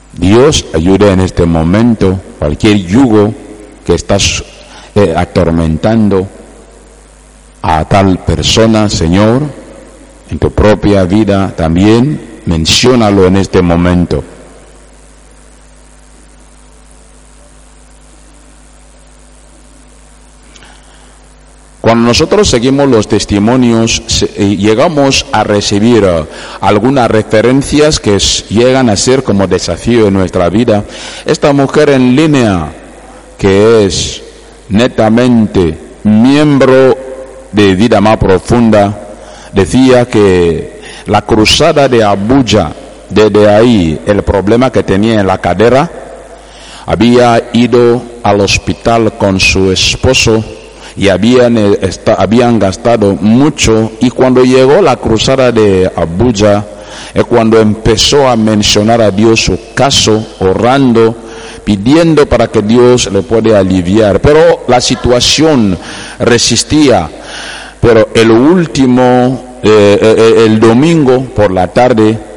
Dios ayude en este momento cualquier yugo que estás atormentando a tal persona, Señor, en tu propia vida también, menciónalo en este momento. Cuando nosotros seguimos los testimonios, llegamos a recibir algunas referencias que llegan a ser como desafío en nuestra vida. Esta mujer en línea, que es netamente miembro de Vida Más Profunda, decía que la cruzada de Abuja, desde ahí el problema que tenía en la cadera, había ido al hospital con su esposo y habían gastado mucho, y cuando llegó la cruzada de Abuja es cuando empezó a mencionar a Dios su caso, orando, pidiendo para que Dios le pueda aliviar, pero la situación resistía. Pero el domingo por la tarde